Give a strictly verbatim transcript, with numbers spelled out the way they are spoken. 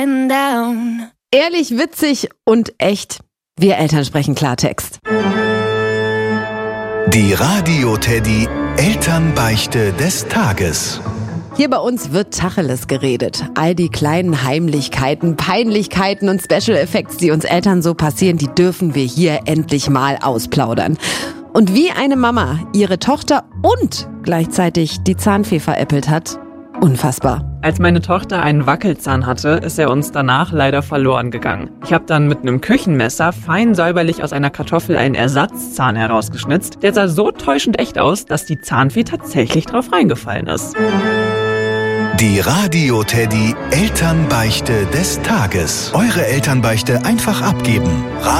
and down. Ehrlich, witzig und echt. Wir Eltern sprechen Klartext. Die Radio-Teddy Elternbeichte des Tages. Hier bei uns wird Tacheles geredet. All die kleinen Heimlichkeiten, Peinlichkeiten und Special Effects, die uns Eltern so passieren, die dürfen wir hier endlich mal ausplaudern. Und wie eine Mama ihre Tochter und gleichzeitig die Zahnfee veräppelt hat, unfassbar. Als meine Tochter einen Wackelzahn hatte, ist er uns danach leider verloren gegangen. Ich habe dann mit einem Küchenmesser fein säuberlich aus einer Kartoffel einen Ersatzzahn herausgeschnitzt. Der sah so täuschend echt aus, dass die Zahnfee tatsächlich drauf reingefallen ist. Die Radio-Teddy Elternbeichte des Tages. Eure Elternbeichte einfach abgeben.